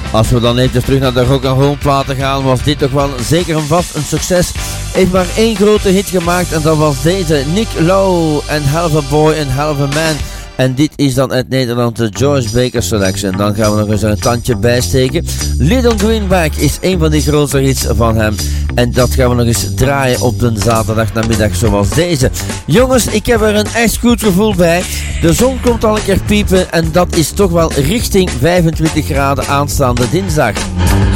Als we dan even terug naar de rock'n'roll platen gaan, was dit toch wel zeker en vast een succes. Heeft maar één grote hit gemaakt en dat was deze, Nick Lowe en Hell of a Boy and Hell of a Man. En dit is dan uit Nederland de George Baker Selection. Dan gaan we nog eens een tandje bijsteken. Little Greenback is een van die grootste hits van hem. En dat gaan we nog eens draaien op de zaterdagnamiddag zoals deze. Jongens, ik heb er een echt goed gevoel bij. De zon komt al een keer piepen en dat is toch wel richting 25 graden aanstaande dinsdag.